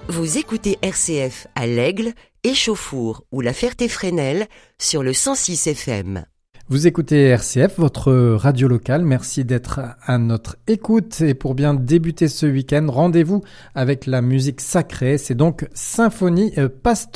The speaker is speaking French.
Vous écoutez RCF à l'Aigle, Échauffour ou La Ferté-Fresnel sur le 106 FM. Vous écoutez RCF, votre radio locale. Merci d'être à notre écoute. Et pour bien débuter ce week-end, rendez-vous avec la musique sacrée. C'est donc Symphonie pastorale.